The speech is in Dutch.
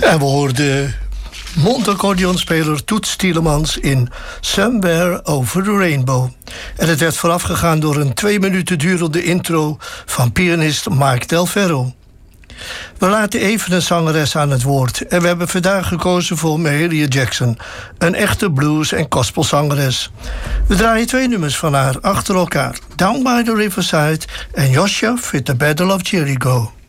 En we hoorden mondaccordeonspeler Toets Tielemans in Somewhere Over the Rainbow. En het werd voorafgegaan door een 2 minuten durende intro van pianist Mike Del Ferro. We laten even een zangeres aan het woord. En we hebben vandaag gekozen voor Mahalia Jackson, een echte blues- en gospelzangeres. We draaien 2 nummers van haar achter elkaar: Down by the Riverside en Joshua with the Battle of Jericho.